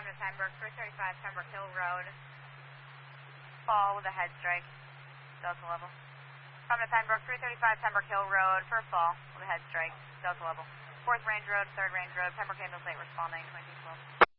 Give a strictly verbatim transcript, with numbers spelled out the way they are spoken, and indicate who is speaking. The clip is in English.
Speaker 1: come to Pembroke, three thirty-five Pembroke Hill Road. Fall with a head strike, Delta level. Come to Pembroke, three thirty-five Pembroke Hill Road for a fall with a head strike, Delta level. fourth Range Road, third Range Road, Pembroke Ambulance eight responding, twenty-two twelve.